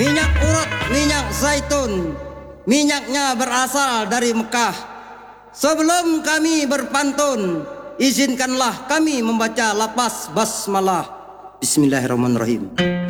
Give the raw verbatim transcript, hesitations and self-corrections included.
minyak urut, minyak zaitun. Minyaknya berasal dari Mekah. Sebelum kami berpantun, izinkanlah kami membaca lafaz basmalah. Bismillahirrahmanirrahim.